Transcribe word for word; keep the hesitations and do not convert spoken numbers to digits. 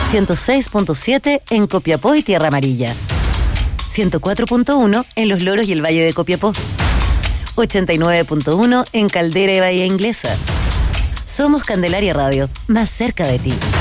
ciento seis punto siete en Copiapó y Tierra Amarilla, ciento cuatro punto uno en Los Loros y el Valle de Copiapó, ochenta y nueve punto uno en Caldera y Bahía Inglesa. Somos Candelaria Radio, más cerca de ti.